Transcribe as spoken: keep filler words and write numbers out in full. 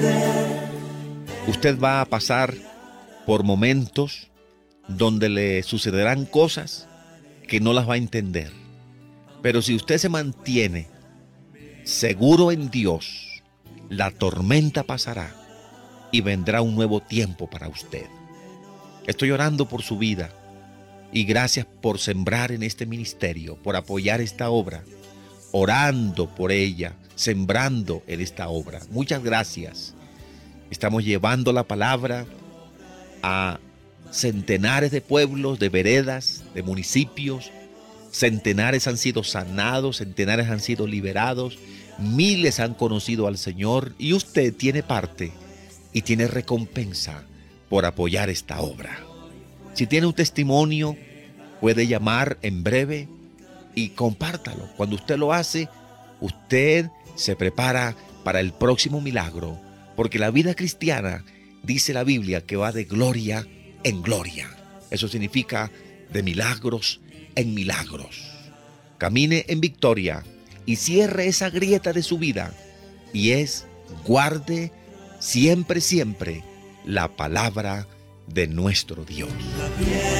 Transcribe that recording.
Usted va a pasar por momentos donde le sucederán cosas que no las va a entender. Pero si usted se mantiene seguro en Dios, la tormenta pasará y vendrá un nuevo tiempo para usted. Estoy orando por su vida y gracias por sembrar en este ministerio, por apoyar esta obra, orando por ella, sembrando en esta obra. Muchas gracias. Estamos llevando la palabra a centenares de pueblos, de veredas, de municipios. Centenares han sido sanados, centenares han sido liberados, miles han conocido al Señor y usted tiene parte y tiene recompensa por apoyar esta obra. Si tiene un testimonio, puede llamar en breve y compártalo. Cuando usted lo hace, usted se prepara para el próximo milagro, porque la vida cristiana, dice la Biblia, que va de gloria en gloria. Eso significa de milagros en milagros. Camine en victoria y cierre esa grieta de su vida, y es: guarde siempre, siempre la palabra de nuestro Dios.